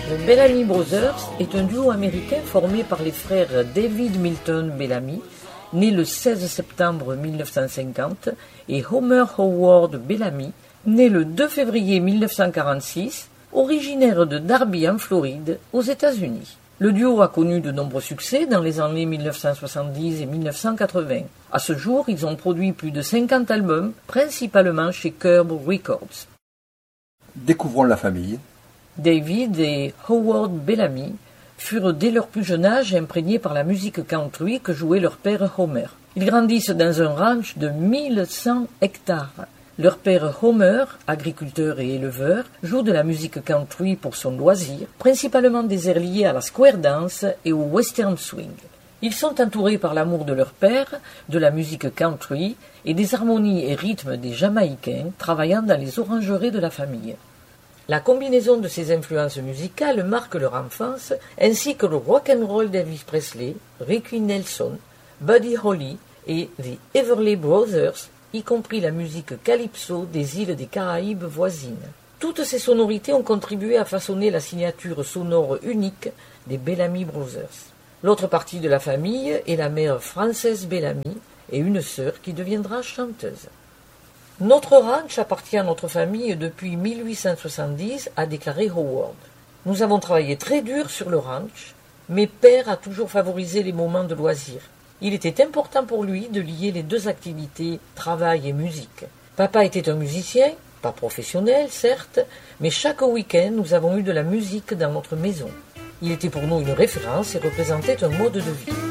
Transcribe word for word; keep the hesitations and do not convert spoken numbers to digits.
Les Bellamy Brothers est un duo américain formé par les frères David Milton Bellamy, né le seize septembre mille neuf cent cinquante, et Homer Howard Bellamy, né le deux février mille neuf cent quarante-six, originaire de Darby en Floride, aux États-Unis. Le duo a connu de nombreux succès dans les années mille neuf cent soixante-dix et mille neuf cent quatre-vingts. À ce jour, ils ont produit plus de cinquante albums, principalement chez Curb Records. Découvrons la famille. David et Howard Bellamy furent dès leur plus jeune âge imprégnés par la musique country que jouait leur père Homer. Ils grandissent dans un ranch de mille cent hectares. Leur père Homer, agriculteur et éleveur, joue de la musique country pour son loisir, principalement des airs liés à la square dance et au western swing. Ils sont entourés par l'amour de leur père, de la musique country et des harmonies et rythmes des Jamaïcains travaillant dans les orangeries de la famille. La combinaison de ces influences musicales marque leur enfance, ainsi que le rock'n'roll d'Elvis Presley, Ricky Nelson, Buddy Holly et The Everly Brothers, y compris la musique calypso des îles des Caraïbes voisines. Toutes ces sonorités ont contribué à façonner la signature sonore unique des Bellamy Brothers. L'autre partie de la famille est la mère Frances Bellamy et une sœur qui deviendra chanteuse. Notre ranch appartient à notre famille depuis mille huit cent soixante-dix, a déclaré Howard. Nous avons travaillé très dur sur le ranch, mais père a toujours favorisé les moments de loisirs. Il était important pour lui de lier les deux activités, travail et musique. Papa était un musicien, pas professionnel certes, mais chaque week-end nous avons eu de la musique dans notre maison. Il était pour nous une référence et représentait un mode de vie.